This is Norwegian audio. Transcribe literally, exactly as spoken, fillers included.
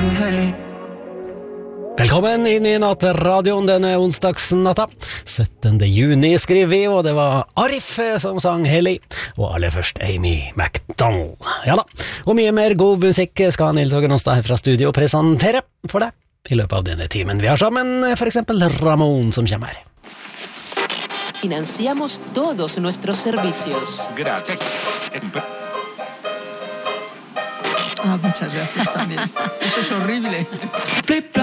Velkommen inn i nattradioen denne onsdagsnatta. syttende juni skriver vi, og det var Arif som sang Hellig, og aller først Amy McDonald. Ja da, og mye mer god musikk skal Nils Hågen Åstad her fra studio presentere for deg i løpet av denne timen. Vi har sammen for eksempel Ramón som kommer her. Financiamos todos nuestros servicios. Gracias. Ah, muchas gracias también. Eso es horrible. Flip